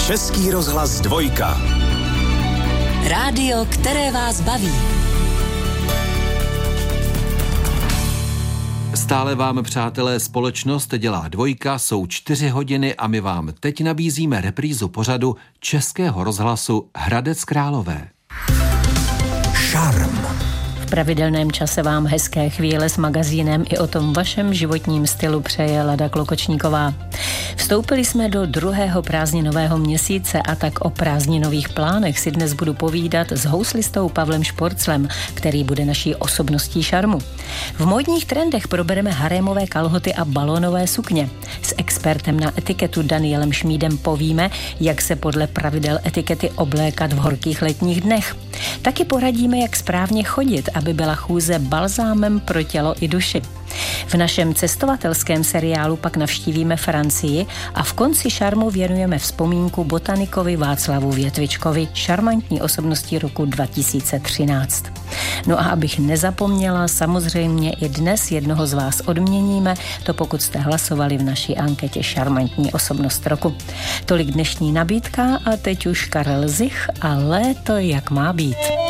Český rozhlas 2. Rádio, které vás baví. Stále vám, přátelé, společnost dělá 2, jsou 4 hodiny a my vám teď nabízíme reprízu pořadu Českého rozhlasu Hradec Králové. Šarm. V pravidelném čase vám hezké chvíle s magazínem i o tom vašem životním stylu přeje Lada Klokočníková. Vstoupili jsme do 2. prázdninového měsíce a tak o prázdninových plánech si dnes budu povídat s houslistou Pavlem Šporclem, který bude naší osobností šarmu. V módních trendech probereme harémové kalhoty a balónové sukně. S expertem na etiketu Danielem Šmídem povíme, jak se podle pravidel etikety oblékat v horkých letních dnech. Taky poradíme, jak správně chodit, aby byla chůze balzámem pro tělo i duši. V našem cestovatelském seriálu pak navštívíme Francii a v konci šarmu věnujeme vzpomínku botanikovi Václavu Větvičkovi, šarmantní osobnosti roku 2013. No a abych nezapomněla, samozřejmě i dnes jednoho z vás odměníme, to pokud jste hlasovali v naší anketě Šarmantní osobnost roku. Tolik dnešní nabídka a teď už Karel Zich a léto jak má být.